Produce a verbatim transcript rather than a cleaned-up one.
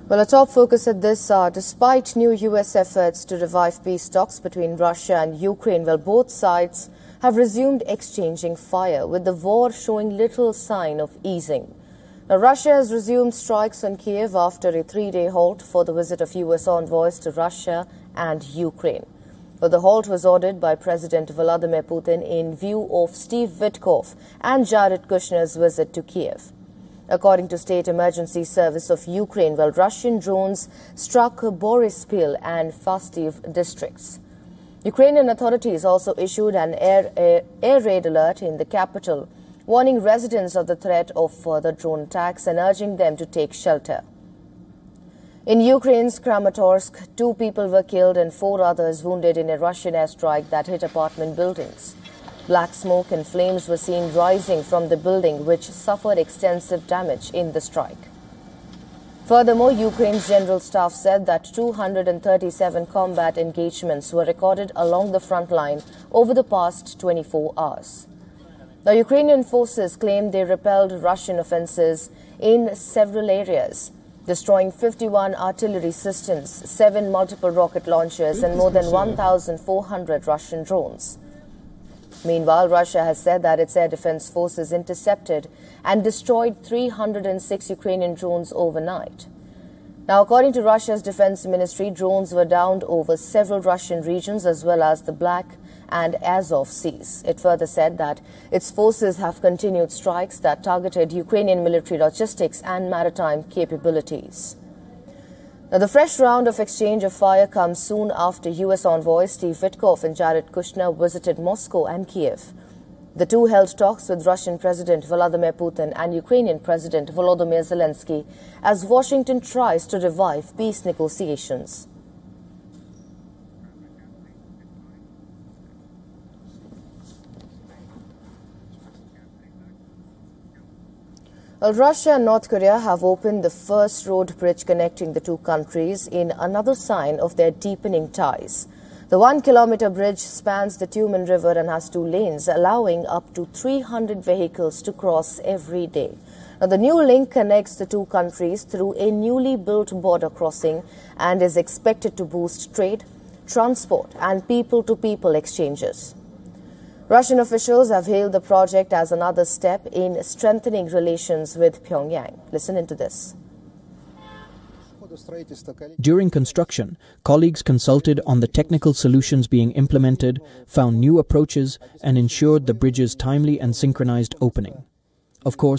Well, a top focus at this are, despite new U S efforts to revive peace talks between Russia and Ukraine, well, both sides have resumed exchanging fire, with the war showing little sign of easing. Now, Russia has resumed strikes on Kiev after a three-day halt for the visit of U S envoys to Russia and Ukraine. Well, the halt was ordered by President Vladimir Putin in view of Steve Witkoff and Jared Kushner's visit to Kiev. According to State Emergency Service of Ukraine, well, Russian drones struck Boryspil and Fastiv districts. Ukrainian authorities also issued an air, air, air raid alert in the capital, warning residents of the threat of further drone attacks and urging them to take shelter. In Ukraine's Kramatorsk, two people were killed and four others wounded in a Russian airstrike that hit apartment buildings. Black smoke and flames were seen rising from the building, which suffered extensive damage in the strike. Furthermore, Ukraine's General Staff said that two hundred thirty-seven combat engagements were recorded along the front line over the past twenty-four hours. The Ukrainian forces claimed they repelled Russian offensives in several areas, destroying fifty-one artillery systems, seven multiple rocket launchers, and more than one thousand four hundred Russian drones. Meanwhile, Russia has said that its air defense forces intercepted and destroyed three hundred six Ukrainian drones overnight. Now, according to Russia's defense ministry, drones were downed over several Russian regions as well as the Black and Azov seas. It further said that its forces have continued strikes that targeted Ukrainian military logistics and maritime capabilities. Now, the fresh round of exchange of fire comes soon after U S envoys Steve Witkoff and Jared Kushner visited Moscow and Kiev. The two held talks with Russian President Vladimir Putin and Ukrainian President Volodymyr Zelensky as Washington tries to revive peace negotiations. Well, Russia and North Korea have opened the first road bridge connecting the two countries in another sign of their deepening ties. The one-kilometer bridge spans the Tumen River and has two lanes, allowing up to three hundred vehicles to cross every day. Now, the new link connects the two countries through a newly built border crossing and is expected to boost trade, transport, and people-to-people exchanges. Russian officials have hailed the project as another step in strengthening relations with Pyongyang. Listen into this. During construction, colleagues consulted on the technical solutions being implemented, found new approaches, and ensured the bridge's timely and synchronized opening. Of course,